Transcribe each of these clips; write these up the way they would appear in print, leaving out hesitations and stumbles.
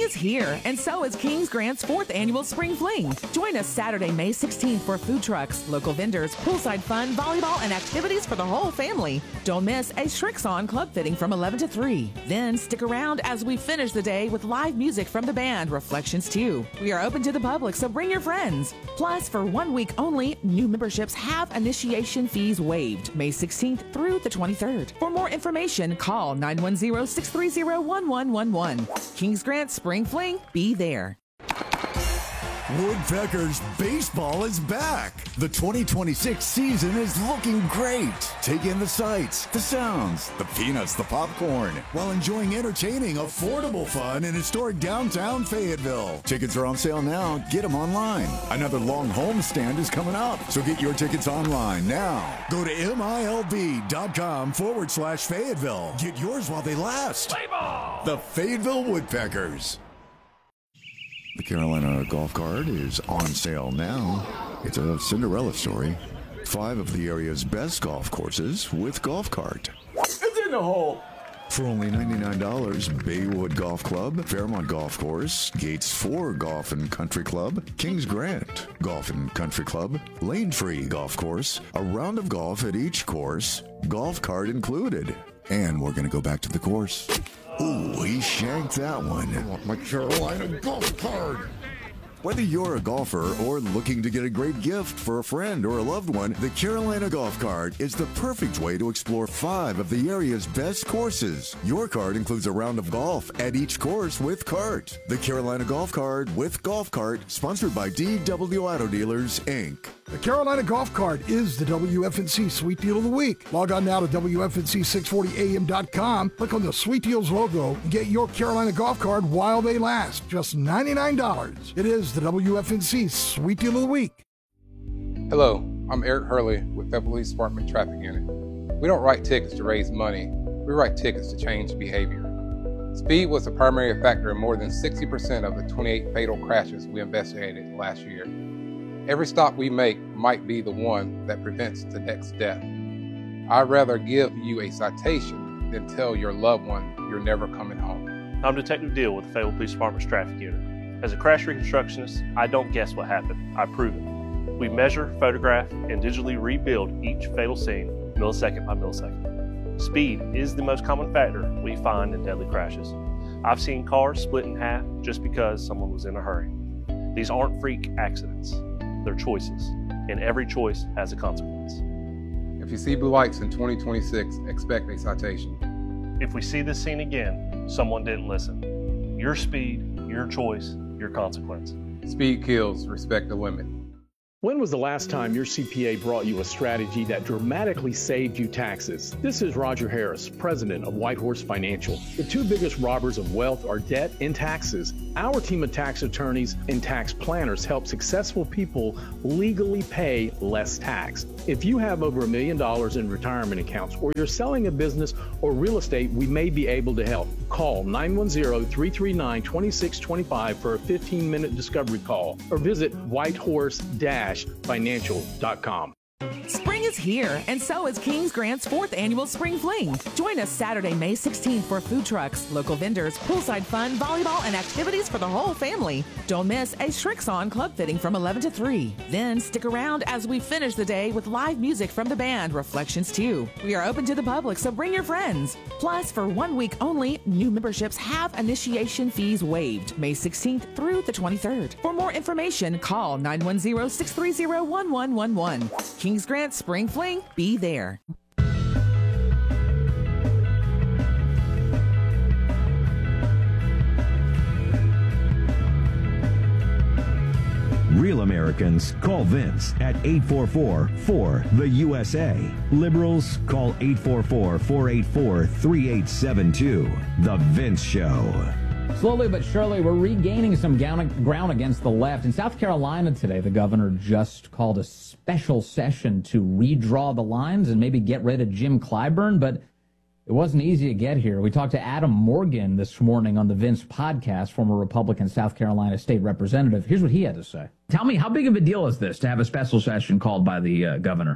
is here, and so is Kings Grant's 4th annual Spring Fling. Join us Saturday, May 16th for food trucks, local vendors, poolside fun, volleyball, and activities for the whole family. Don't miss a Shrix-On club fitting from 11 to 3. Then stick around as we finish the day with live music from the band Reflections 2. We are open to the public, so bring your friends. Plus, for 1 week only, new memberships have initiation fees waived May 16th through the 23rd. For more information, call 910-630-1111. Kings Grant Spring Fling, be there. Woodpeckers baseball is back. The 2026 season is looking great. Take in the sights, the sounds, the peanuts, the popcorn, while enjoying entertaining, affordable fun in historic downtown Fayetteville. Tickets are on sale now. Get them online. Another long homestand is coming up, so get your tickets online now. Go to MILB.com/Fayetteville. Get yours while they last. Play ball! The Fayetteville Woodpeckers. The Carolina Golf Cart is on sale now. It's a Cinderella story. 5 of the area's best golf courses with Golf Cart. It's in the hole. For only $99, Baywood Golf Club, Fairmont Golf Course, Gates 4 Golf and Country Club, Kings Grant Golf and Country Club, Lane Tree Golf Course, a round of golf at each course, Golf Cart included. And we're going to go back to the course. Ooh, he shanked that one. I want my Carolina Golf Cart. Whether you're a golfer or looking to get a great gift for a friend or a loved one, the Carolina Golf Cart is the perfect way to explore 5 of the area's best courses. Your cart includes a round of golf at each course with cart. The Carolina Golf Cart with Golf Cart, sponsored by DW Auto Dealers, Inc. The Carolina Golf Cart is the WFNC Sweet Deal of the Week. Log on now to WFNC640AM.com, click on the Sweet Deals logo, and get your Carolina Golf Cart while they last. Just $99. It is the WFNC Sweet Deal of the Week. Hello, I'm Eric Hurley with the Police Department Traffic Unit. We don't write tickets to raise money. We write tickets to change behavior. Speed was the primary factor in more than 60% of the 28 fatal crashes we investigated last year. Every stop we make might be the one that prevents the next death. I'd rather give you a citation than tell your loved one you're never coming home. I'm Detective Deal with the Fayetteville Police Department's Traffic Unit. As a crash reconstructionist, I don't guess what happened, I prove it. We measure, photograph, and digitally rebuild each fatal scene millisecond by millisecond. Speed is the most common factor we find in deadly crashes. I've seen cars split in half just because someone was in a hurry. These aren't freak accidents. They're choices, and every choice has a consequence. If you see blue lights in 2026, expect a citation. If we see this scene again, someone didn't listen. Your speed, your choice, your consequence. Speed kills, respect the limit. When was the last time your CPA brought you a strategy that dramatically saved you taxes? This is Roger Harris, president of Whitehorse Financial. The 2 biggest robbers of wealth are debt and taxes. Our team of tax attorneys and tax planners help successful people legally pay less tax. If you have over $1 million in retirement accounts, or you're selling a business or real estate, we may be able to help. Call 910-339-2625 for a 15-minute discovery call, or visit whitehorse-financial.com. Spring is here, and so is Kings Grant's 4th annual Spring Fling. Join us Saturday, May 16th for food trucks, local vendors, poolside fun, volleyball, and activities for the whole family. Don't miss a Shrix-On club fitting from 11 to 3. Then stick around as we finish the day with live music from the band Reflections 2. We are open to the public, so bring your friends. Plus, for 1 week only, new memberships have initiation fees waived May 16th through the 23rd. For more information, call 910-630-1111. Kings Grant Spring Fling, be there. Real Americans call Vince at 844-4-THE-USA. Liberals call 844-484-3872. The Vince Show. Slowly but surely, we're regaining some ground against the left. In South Carolina today, the governor just called a special session to redraw the lines and maybe get rid of Jim Clyburn, but it wasn't easy to get here. We talked to Adam Morgan this morning on the Vince podcast, former Republican South Carolina state representative. Here's what he had to say. Tell me, how big of a deal is this to have a special session called by the governor?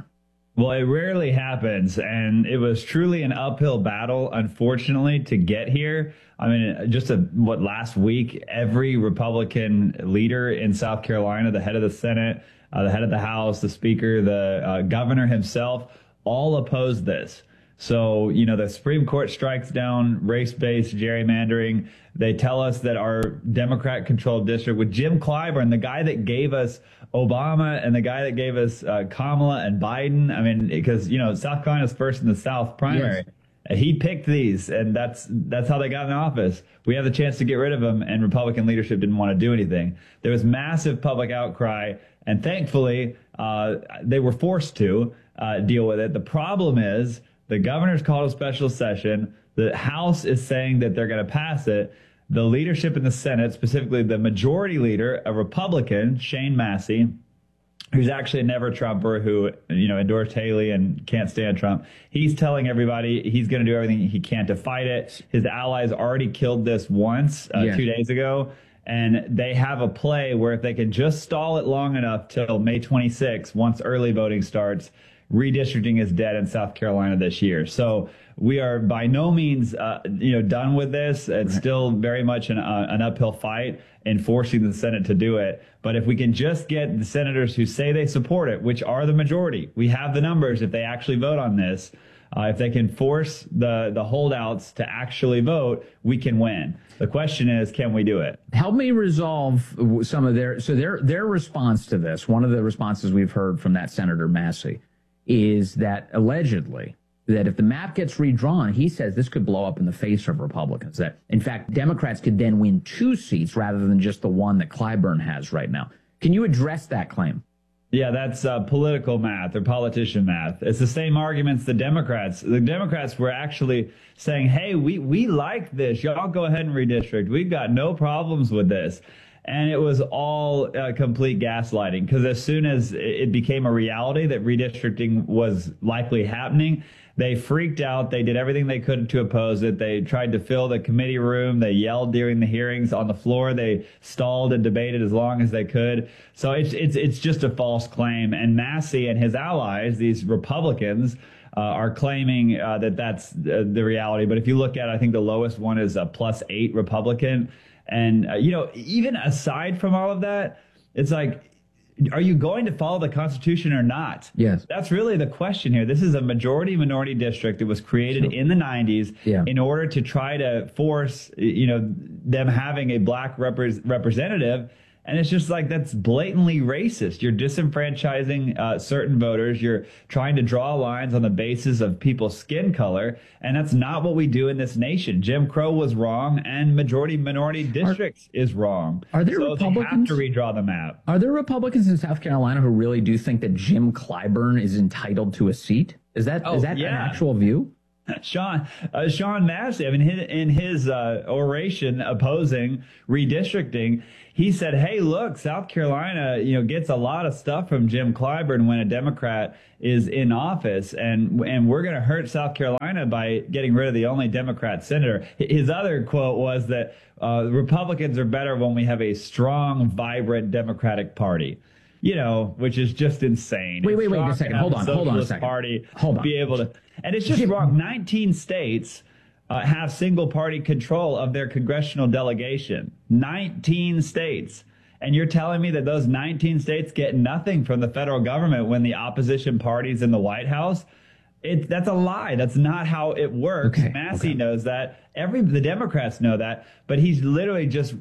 Well, it rarely happens, and it was truly an uphill battle, unfortunately, to get here. I mean, last week, every Republican leader in South Carolina, the head of the Senate, the head of the House, the Speaker, the governor himself, all opposed this. So, the Supreme Court strikes down race-based gerrymandering. They tell us that our Democrat-controlled district with Jim Clyburn, the guy that gave us Obama and the guy that gave us Kamala and Biden, I mean, because, South Carolina's first in the South primary. Yes. He picked these, and that's how they got in office. We have the chance to get rid of him, and Republican leadership didn't want to do anything. There was massive public outcry, and thankfully, they were forced to deal with it. The problem is, the governor's called a special session. The House is saying that they're going to pass it. The leadership in the Senate, specifically the majority leader, a Republican, Shane Massey, who's actually a never-Trumper who, endorsed Haley and can't stand Trump, he's telling everybody he's going to do everything he can to fight it. His allies already killed this once 2 days ago. And they have a play where if they can just stall it long enough till May 26, once early voting starts, redistricting is dead in South Carolina this year. So we are by no means, done with this. It's still very much an uphill fight in forcing the Senate to do it. But if we can just get the senators who say they support it, which are the majority, we have the numbers if they actually vote on this. If they can force the holdouts to actually vote, we can win. The question is, can we do it? Help me resolve some of their response to this. One of the responses we've heard from that Senator Massey is that allegedly that if the map gets redrawn, he says this could blow up in the face of Republicans. That, in fact, Democrats could then win 2 seats rather than just the one that Clyburn has right now. Can you address that claim? Yeah, that's political math or politician math. It's the same arguments the Democrats were actually saying, hey, we like this. Y'all go ahead and redistrict. We've got no problems with this. And it was all complete gaslighting, because as soon as it became a reality that redistricting was likely happening, they freaked out. They did everything they could to oppose it. They tried to fill the committee room. They yelled during the hearings on the floor. They stalled and debated as long as they could. So it's just a false claim. And Massey and his allies, these Republicans, are claiming that that's the reality. But if you look at, I think the lowest one is a +8 Republican. And, even aside from all of that, it's like, are you going to follow the Constitution or not? Yes. That's really the question here. This is a majority-minority district that was created in the 90s in order to try to force, them having a black representative. And it's just like, that's blatantly racist. You're disenfranchising certain voters. You're trying to draw lines on the basis of people's skin color. And that's not what we do in this nation. Jim Crow was wrong, and majority-minority districts is wrong. Are there Republicans? They have to redraw the map. Are there Republicans in South Carolina who really do think that Jim Clyburn is entitled to a seat? Is that an actual view? Sean Massey, I mean, in his oration opposing redistricting, he said, hey, look, South Carolina, gets a lot of stuff from Jim Clyburn when a Democrat is in office, and we're going to hurt South Carolina by getting rid of the only Democrat senator. His other quote was that Republicans are better when we have a strong, vibrant Democratic Party. Which is just insane. Wait a second. Hold on a second. Party be able to, and it's just wrong. 19 states have single party control of their congressional delegation. 19 states. And you're telling me that those 19 states get nothing from the federal government when the opposition party's in the White House? That's a lie. That's not how it works. Massey knows that. The Democrats know that. But he's literally just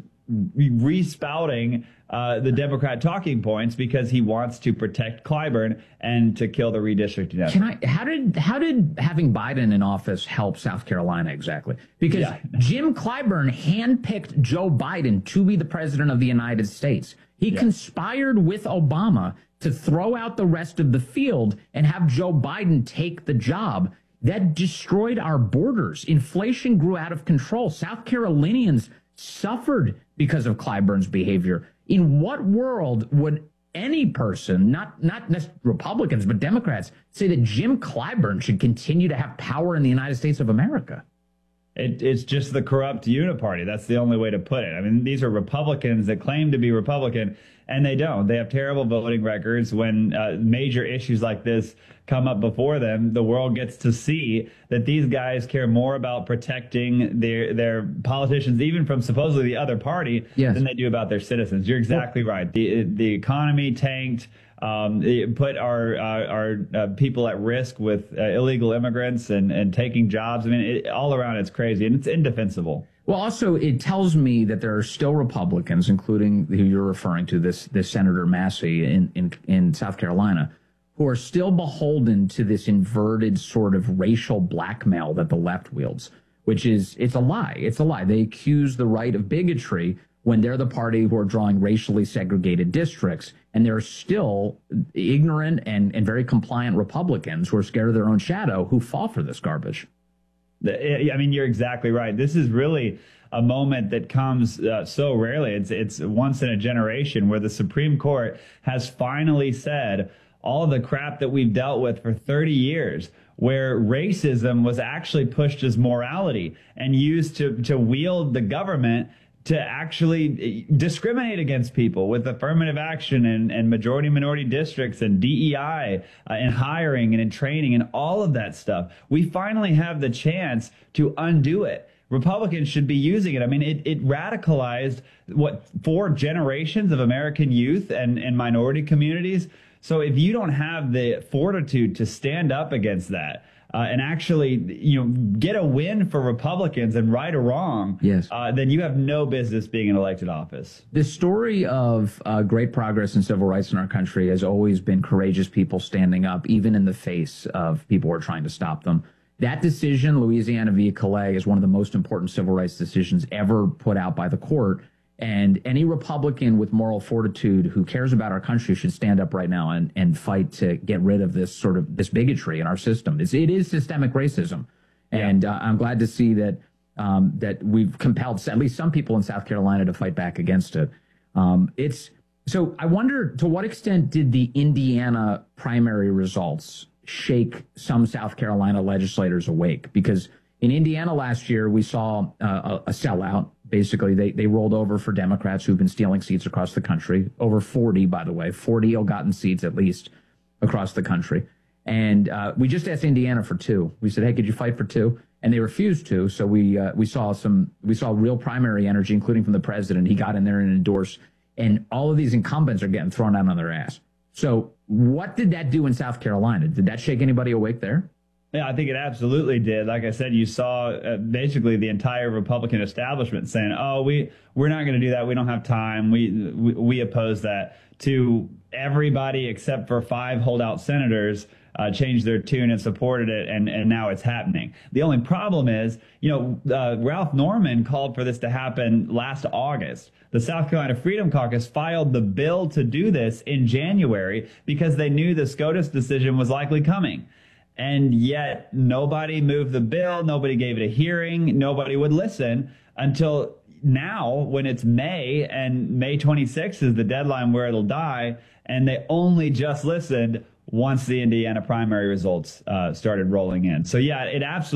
respouting the Democrat talking points because he wants to protect Clyburn and to kill the redistricting effort. How did having Biden in office help South Carolina exactly? Because Jim Clyburn handpicked Joe Biden to be the president of the United States. He conspired with Obama to throw out the rest of the field and have Joe Biden take the job. That destroyed our borders. Inflation grew out of control. South Carolinians suffered because of Clyburn's behavior. In what world would any person, not Republicans, but Democrats, say that Jim Clyburn should continue to have power in the United States of America? It's just the corrupt uniparty. That's the only way to put it. I mean, these are Republicans that claim to be Republican, and they don't. They have terrible voting records. When major issues like this come up before them, the world gets to see that these guys care more about protecting their politicians, even from supposedly the other party, than they do about their citizens. You're exactly right. The economy tanked. It put our people at risk with illegal immigrants and taking jobs. I mean, all around it's crazy, and it's indefensible. Well, also, it tells me that there are still Republicans, including who you're referring to, this Senator Massey in South Carolina, who are still beholden to this inverted sort of racial blackmail that the left wields, which is, it's a lie. It's a lie. They accuse the right of bigotry when they're the party who are drawing racially segregated districts. And there are still ignorant and very compliant Republicans who are scared of their own shadow who fall for this garbage. I mean, you're exactly right. This is really a moment that comes so rarely. It's once in a generation where the Supreme Court has finally said all the crap that we've dealt with for 30 years, where racism was actually pushed as morality and used to wield the government to actually discriminate against people with affirmative action and majority-minority districts and DEI and hiring and in training and all of that stuff. We finally have the chance to undo it. Republicans should be using it. I mean, it radicalized, 4 generations of American youth and minority communities. So if you don't have the fortitude to stand up against that, and actually, get a win for Republicans and right a wrong, then you have no business being in elected office. The story of great progress in civil rights in our country has always been courageous people standing up, even in the face of people who are trying to stop them. That decision, Louisiana v. Calais, is one of the most important civil rights decisions ever put out by the court. And any Republican with moral fortitude who cares about our country should stand up right now and fight to get rid of this bigotry in our system. It is systemic racism. And I'm glad to see that we've compelled at least some people in South Carolina to fight back against it. So I wonder, to what extent did the Indiana primary results shake some South Carolina legislators awake? Because in Indiana last year, we saw a sellout. Basically, they rolled over for Democrats who've been stealing seats across the country. Over 40, by the way, 40 ill-gotten seats at least across the country. And we just asked Indiana for 2. We said, hey, could you fight for 2? And they refused to. So we saw real primary energy, including from the president. He got in there and endorsed. And all of these incumbents are getting thrown out on their ass. So what did that do in South Carolina? Did that shake anybody awake there? Yeah, I think it absolutely did. Like I said, you saw basically the entire Republican establishment saying, "Oh, we're not going to do that. We don't have time. We oppose that." To everybody except for 5 holdout senators changed their tune and supported it, and now it's happening. The only problem is, Ralph Norman called for this to happen last August. The South Carolina Freedom Caucus filed the bill to do this in January because they knew the SCOTUS decision was likely coming. And yet nobody moved the bill. Nobody gave it a hearing. Nobody would listen until now, when it's May, and May 26th is the deadline where it'll die. And they only just listened once the Indiana primary results started rolling in. So, yeah, it absolutely